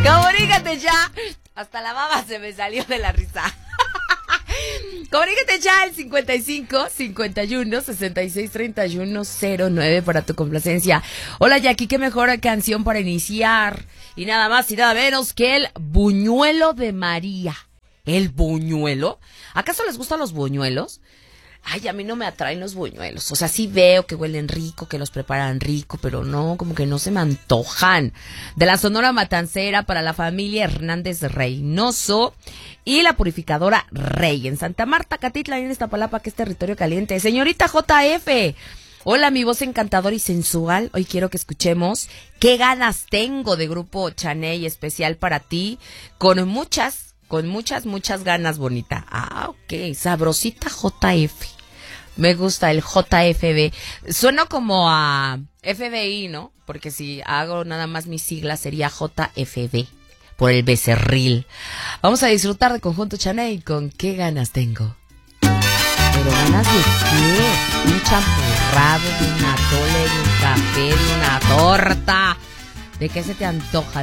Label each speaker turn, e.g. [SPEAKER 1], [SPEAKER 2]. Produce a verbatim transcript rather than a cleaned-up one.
[SPEAKER 1] Comunícate ya. Hasta la baba se me salió de la risa. Comunícate ya al cincuenta y cinco, cincuenta y uno, sesenta y seis, treinta y uno, cero nueve para tu complacencia. Hola Jackie, qué mejor canción para iniciar. Y nada más y nada menos que el Buñuelo de María. ¿El buñuelo? ¿Acaso les gustan los buñuelos? Ay, a mí no me atraen los buñuelos. O sea, sí veo que huelen rico, que los preparan rico, pero no, como que no se me antojan. De la Sonora Matancera para la familia Hernández Reynoso y la Purificadora Rey en Santa Marta, Catitla, en Iztapalapa, que es territorio caliente. Señorita J F, hola, mi voz encantadora y sensual. Hoy quiero que escuchemos Qué ganas tengo de Grupo Chaney, especial para ti, con muchas, con muchas, muchas ganas, bonita. Ah, ok, sabrosita J F. Me gusta el J F B. Suena como a F B I, ¿no? Porque si hago nada más mis siglas sería J F B, por el becerril. Vamos a disfrutar de Conjunto Chaney con Qué ganas tengo. ¿Pero ganas de qué? Un champurrado, de una tole, de un café, de una torta. ¿De qué se te antoja?